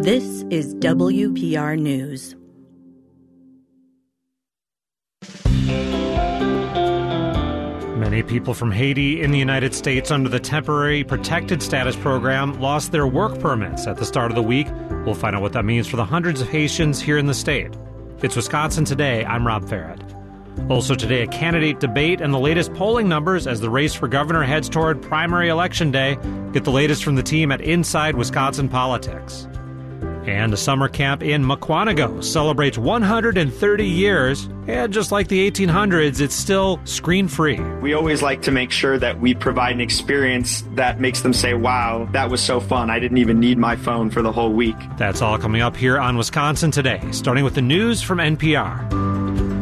This is WPR News. Many people from Haiti in the United States under the Temporary Protected Status Program lost their work permits at the start of the week. We'll find out what that means for the hundreds of Haitians here in the state. It's Wisconsin Today. I'm Rob Farrett. Also today, a candidate debate and the latest polling numbers as the race for governor heads toward primary election day. Get the latest from the team at Inside Wisconsin Politics. And a summer camp in Mukwonago celebrates 130 years. And just like the 1800s, it's still screen-free. We always like to make sure that we provide an experience that makes them say, wow, that was so fun. I didn't even need my phone for the whole week. That's all coming up here on Wisconsin Today, starting with the news from NPR.